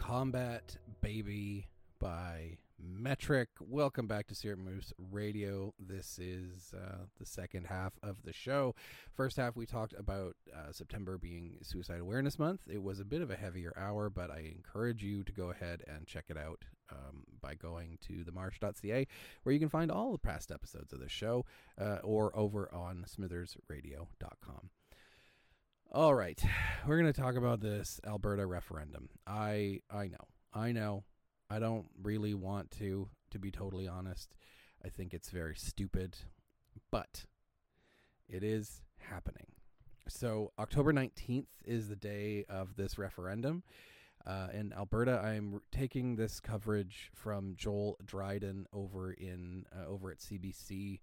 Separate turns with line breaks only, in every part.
Combat Baby by Metric. Welcome back to Spirit Moose Radio. This is the second half of the show. First half, we talked about September being Suicide Awareness Month. It was a bit of a heavier hour, but I encourage you to go ahead and check it out by going to themarsh.ca, where you can find all the past episodes of the show, or over on smithersradio.com. All right, we're going to talk about this Alberta referendum. I know. I don't really want to be totally honest. I think it's very stupid, but it is happening. So October 19th is the day of this referendum. In Alberta, I'm taking this coverage from Joel Dryden over at CBC,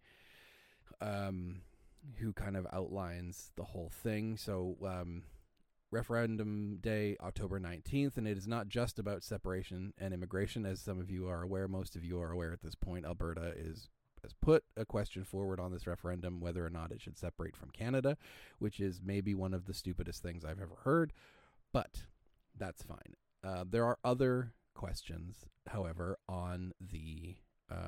who kind of outlines the whole thing. So referendum day, October 19th, and it is not just about separation and immigration, as some of you are aware. Most of you are aware at this point. Alberta has put a question forward on this referendum whether or not it should separate from Canada, which is maybe one of the stupidest things I've ever heard, but that's fine. There are other questions, however, on this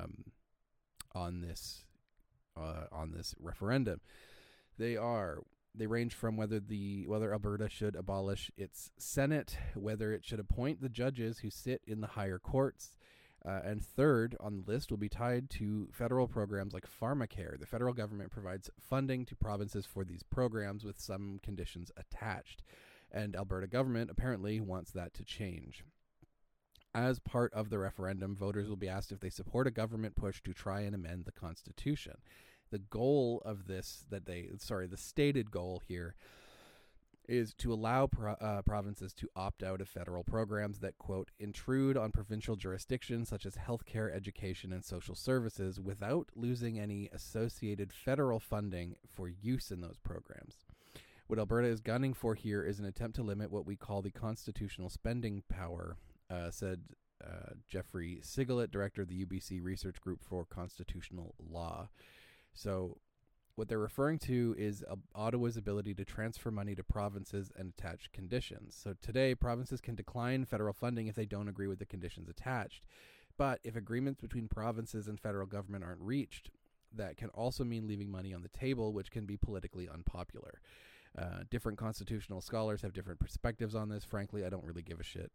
referendum. They range from whether Alberta should abolish its Senate, whether it should appoint the judges who sit in the higher courts, and third on the list will be tied to federal programs like pharmacare. The federal government provides funding to provinces for these programs with some conditions attached, and Alberta government apparently wants that to change. As part of the referendum, voters will be asked if they support a government push to try and amend the Constitution. The goal of this, the stated goal here, is to allow provinces to opt out of federal programs that, quote, intrude on provincial jurisdictions such as healthcare, education, and social services without losing any associated federal funding for use in those programs. What Alberta is gunning for here is an attempt to limit what we call the constitutional spending power, said Jeffrey Sigalet, director of the UBC Research Group for Constitutional Law. So what they're referring to is Ottawa's ability to transfer money to provinces and attach conditions. So today, provinces can decline federal funding if they don't agree with the conditions attached. But if agreements between provinces and federal government aren't reached, that can also mean leaving money on the table, which can be politically unpopular. Different constitutional scholars have different perspectives on this. Frankly, I don't really give a shit.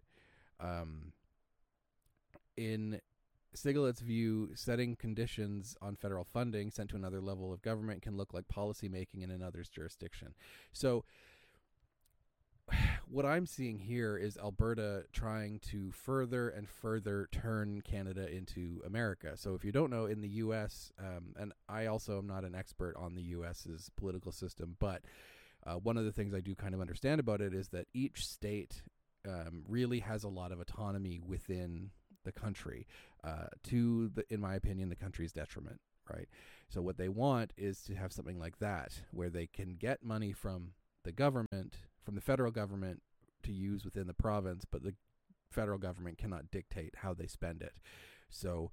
In Sigalet's view, setting conditions on federal funding sent to another level of government can look like policy making in another's jurisdiction. So what I'm seeing here is Alberta trying to further and further turn Canada into America. So if you don't know, in the U.S., and I also am not an expert on the U.S.'s political system, but one of the things I do kind of understand about it is that each state really has a lot of autonomy within the country, in my opinion, the country's detriment, right? So what they want is to have something like that, where they can get money from the government, from the federal government, to use within the province, but the federal government cannot dictate how they spend it. So,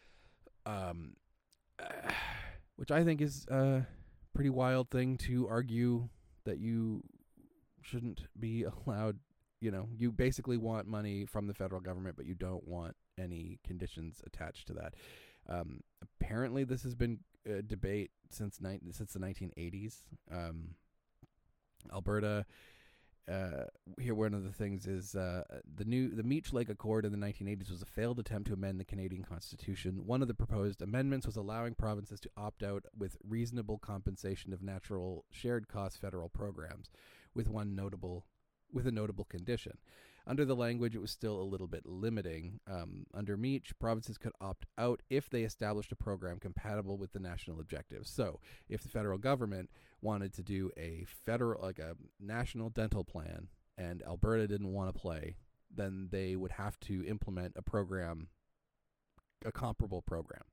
which I think is a pretty wild thing to argue, that you shouldn't be allowed. You basically want money from the federal government, but you don't want any conditions attached to that. Apparently, this has been a debate since the 1980s. Alberta, here one of the things is the Meech Lake Accord in the 1980s was a failed attempt to amend the Canadian Constitution. One of the proposed amendments was allowing provinces to opt out with reasonable compensation of natural shared cost federal programs, with a notable condition. Under the language, it was still a little bit limiting. Under Meech, provinces could opt out if they established a program compatible with the national objectives. So if the federal government wanted to do a national dental plan and Alberta didn't want to play, then they would have to implement a comparable program.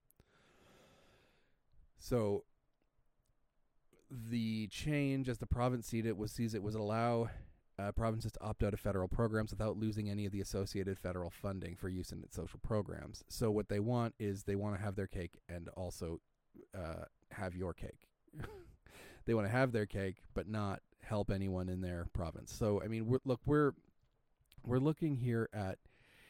So the change, as the province sees it, was allow provinces to opt out of federal programs without losing any of the associated federal funding for use in its social programs. So what they want is they want to have their cake and also have your cake. They want to have their cake, but not help anyone in their province. So, I mean, we're looking here at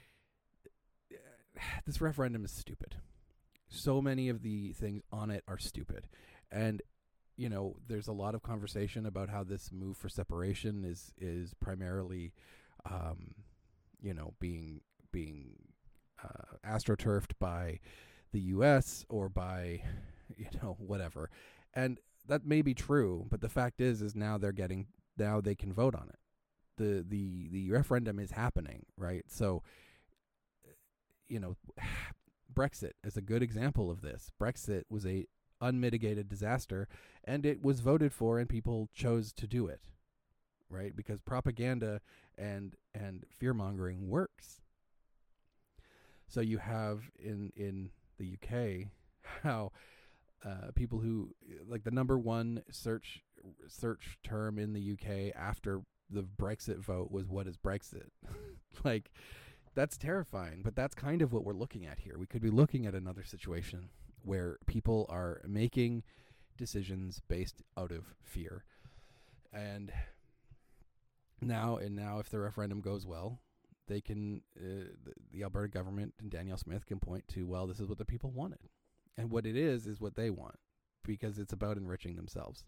this referendum is stupid. So many of the things on it are stupid. And, you know, there's a lot of conversation about how this move for separation is primarily, you know, being astroturfed by the U.S. or by, you know, whatever. And that may be true, but the fact is now they can vote on it. The referendum is happening, right? So, you know, Brexit is a good example of this. Brexit was a unmitigated disaster, and it was voted for, and people chose to do it, right? Because propaganda and fear-mongering works. So you have in the UK how people who, like, the number one search term in the UK after the Brexit vote was, what is Brexit? Like, that's terrifying, but that's kind of what we're looking at here. We could be looking at another situation where people are making decisions based out of fear. And now if the referendum goes well, they can, the Alberta government and Danielle Smith can point to, well, this is what the people wanted. And what it is what they want, because it's about enriching themselves.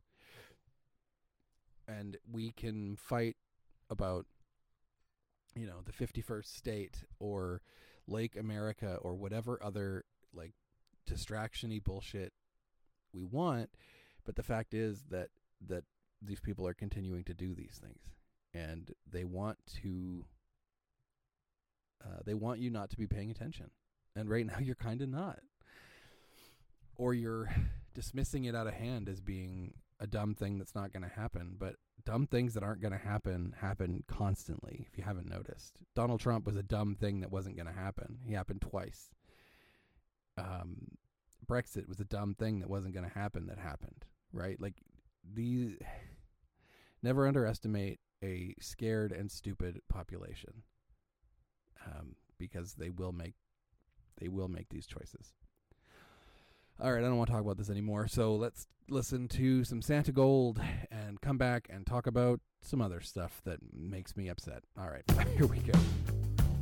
And we can fight about, you know, the 51st state or Lake America or whatever other, like, distraction-y bullshit we want, but the fact is that these people are continuing to do these things, and they want you not to be paying attention. And right now you're kind of not, or you're dismissing it out of hand as being a dumb thing that's not going to happen. But dumb things that aren't going to happen constantly, if you haven't noticed. Donald Trump was a dumb thing that wasn't going to happen. He happened twice. Brexit was a dumb thing that wasn't going to happen that happened, right? Like, these, never underestimate a scared and stupid population, because they will make these choices. All right, I don't want to talk about this anymore, so let's listen to some Santa Gold and come back and talk about some other stuff that makes me upset. All right, here we go.